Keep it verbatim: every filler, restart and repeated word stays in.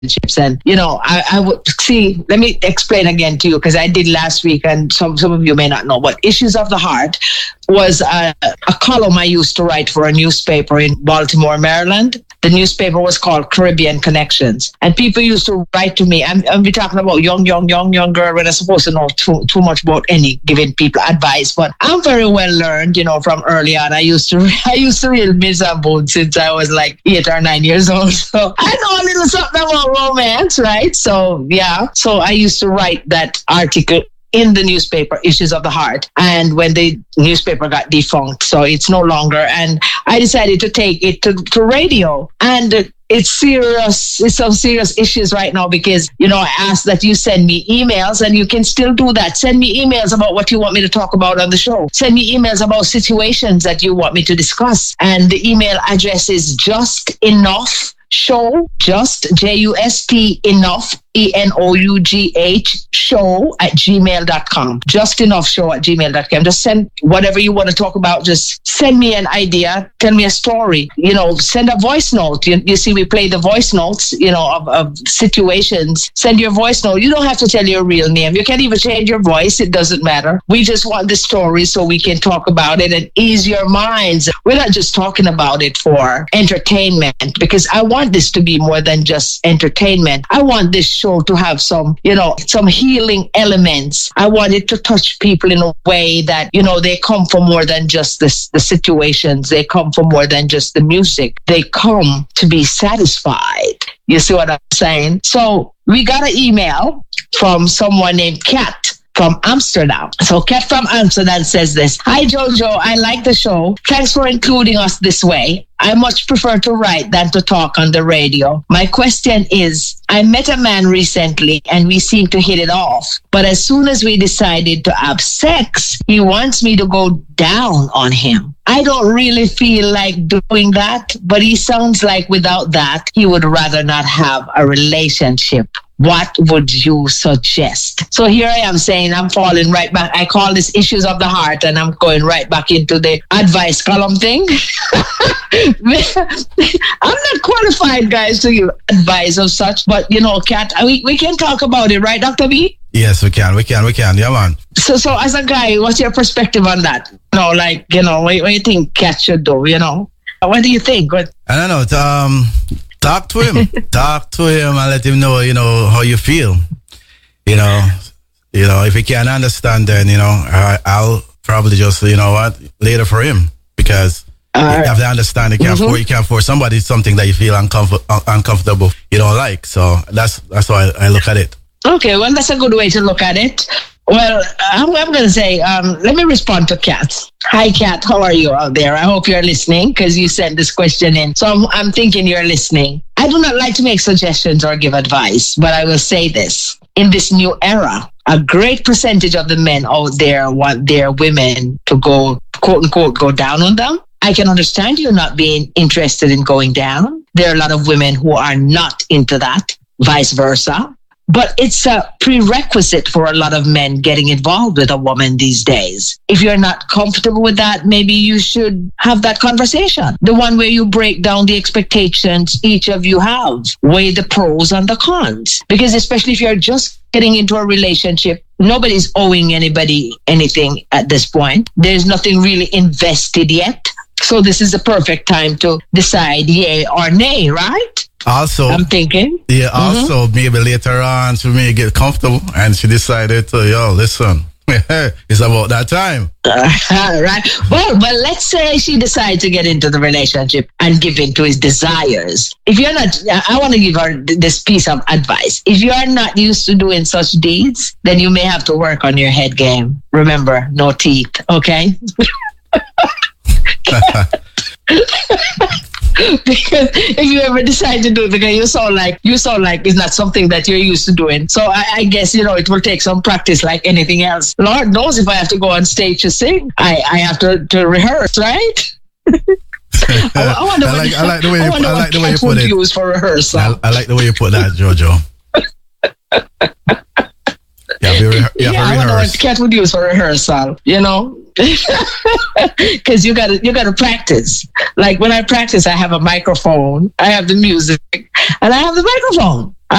relationships. And, you know, I, I would see, let me explain again to you, because I did last week and some, some of you may not know, but Issues of the Heart was a, a column I used to write for a newspaper in Baltimore, Maryland. The newspaper was called Caribbean Connections. And people used to write to me. I'm, I'm be talking about young, young, young, young girl when I'm supposed to know too, too much about any giving people advice. But I'm very well learned, you know, from early on. I used to I used to read Miss Boone since I was like eight or nine years old. So I know a little something about romance, right? So, yeah. So I used to write that article in the newspaper, Issues of the Heart. And when the newspaper got defunct, so it's no longer. And I decided to take it to, to radio. And it's serious. It's some serious issues right now because, you know, I asked that you send me emails, and you can still do that. Send me emails about what you want me to talk about on the show. Send me emails about situations that you want me to discuss. And the email address is just enough show, just J U S T enough, E N O U G H, show at gmail dot com. Just enough show at gmail dot com. Just send whatever you want to talk about. Just send me an idea. Tell me a story. You know, send a voice note. You, you see, we play the voice notes, you know, of, of situations. Send your voice note. You don't have to tell your real name. You can even change your voice. It doesn't matter. We just want the story so we can talk about it and ease your minds. We're not just talking about it for entertainment, because I want this to be more than just entertainment. I want this show to have some, you know, some healing elements. I want it to touch people in a way that, you know, they come for more than just this, the situations. They come for more than just the music. They come to be satisfied. You see what I'm saying? So we got an email from someone named Kat from Amsterdam. So Kat from Amsterdam says this: Hi Jojo, I like the show. Thanks for including us this way. I much prefer to write than to talk on the radio. My question is, I met a man recently and we seem to hit it off. But as soon as we decided to have sex, he wants me to go down on him. I don't really feel like doing that, but he sounds like without that, he would rather not have a relationship. What would you suggest? So here I am saying I'm falling right back. I call this Issues of the Heart, and I'm going right back into the advice column thing. I'm not qualified, guys, to give advice of such, but you know, Kat, we, we can talk about it, right, Doctor B? Yes, we can, we can, we can. Yeah, man. So, so as a guy, what's your perspective on that? You know, like, you know, what, what do you think Kat should do, you know? What do you think? What? I don't know. Um, talk to him. Talk to him and let him know, you know, how you feel. You know, you know, if he can't understand, then, you know, I, I'll probably just, you know what, later for him, because uh, you have to understand, you can't, mm-hmm. force, you can't force somebody something that you feel uncomfort, un- uncomfortable, you don't like. So that's that's why I, I look at it. Okay, well, that's a good way to look at it. Well, I'm, I'm going to say, um, let me respond to Kat. Hi, Kat. How are you out there? I hope you're listening, because you sent this question in. So I'm, I'm thinking you're listening. I do not like to make suggestions or give advice, but I will say this. In this new era, a great percentage of the men out there want their women to go, quote unquote, go down on them. I can understand you not being interested in going down. There are a lot of women who are not into that, vice versa. But it's a prerequisite for a lot of men getting involved with a woman these days. If you're not comfortable with that, maybe you should have that conversation. The one where you break down the expectations each of you have, weigh the pros and the cons. Because especially if you're just getting into a relationship, nobody's owing anybody anything at this point. There's nothing really invested yet. So this is the perfect time to decide yay or nay, right? Also, I'm thinking. Yeah, also, mm-hmm. maybe later on she may get comfortable and she decided to, yo, listen, it's about that time. Uh, right. Well, but let's say she decides to get into the relationship and give in to his desires. If you're not, I want to give her this piece of advice. If you are not used to doing such deeds, then you may have to work on your head game. Remember, no teeth, okay? Because if you ever decide to do it, because you sound like you sound like it's not something that you're used to doing. So I, I guess, you know, it will take some practice like anything else. Lord knows if I have to go on stage to sing, I, I have to, to rehearse, right? I, I, wonder I, like, what, I like the way you, I like the way you put it. Use for rehearsal. I, I like the way you put that, Jojo. Yeah, you have yeah, I wonder what Kat would use for rehearsal, you know? Because you gotta you gotta practice. Like when I practice, I have a microphone, I have the music, and I have the microphone.